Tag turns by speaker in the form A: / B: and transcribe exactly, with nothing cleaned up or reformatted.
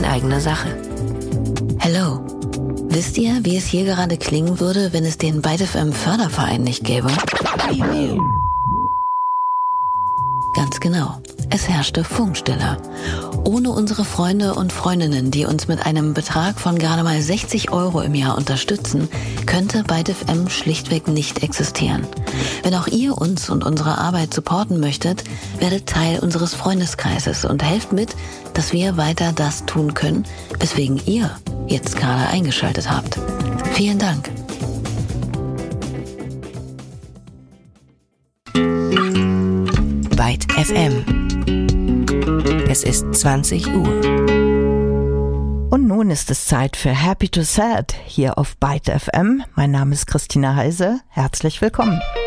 A: eigene Sache. Hello. Wisst ihr, wie es hier gerade klingen würde, wenn es den Byte F M Förderverein nicht gäbe? Ganz genau. Es herrschte Funkstille. Ohne unsere Freunde und Freundinnen, die uns mit einem Betrag von gerade mal sechzig Euro im Jahr unterstützen, könnte Byte F M schlichtweg nicht existieren. Wenn auch ihr uns und unsere Arbeit supporten möchtet, werdet Teil unseres Freundeskreises und helft mit, dass wir weiter das tun können, weswegen ihr jetzt gerade eingeschaltet habt. Vielen Dank.
B: Byte F M. Es ist zwanzig Uhr.
C: Und nun ist es Zeit für Happy to Sad hier auf Byte F M. Mein Name ist Christina Heise. Herzlich willkommen.